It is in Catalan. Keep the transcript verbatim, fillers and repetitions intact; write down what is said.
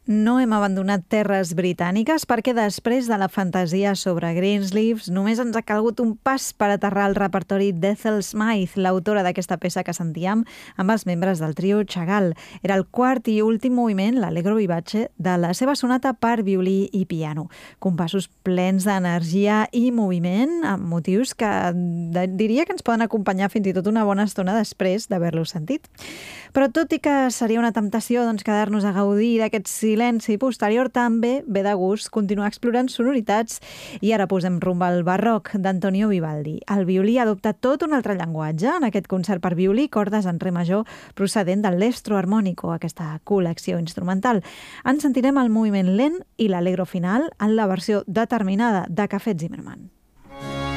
No hem abandonat terres britàniques perquè després de la fantasia sobre Greensleeves només ens ha calgut un pas per aterrar al repertori d'Ethel Smythe, l'autora d'aquesta peça que sentíem amb els membres del trio Chagall. Era el quart i últim moviment, l'Allegro vivace, de la seva sonata per violí i piano. Compassos plens d'energia i moviment, amb motius que diria que ens poden acompanyar fins i tot una bona estona després d'haver-los sentit. Però tot i que seria una temptació doncs, quedar-nos a gaudir d'aquest silenci posterior, també ve de gust continuar explorant sonoritats i ara posem rumb al barroc d'Antonio Vivaldi. El violí adopta tot un altre llenguatge en aquest concert per violí, cordes en re major procedent del L'Estro Armonico, aquesta col·lecció instrumental. En sentirem el moviment lent i l'allegro final en la versió determinada de Café Zimmermann.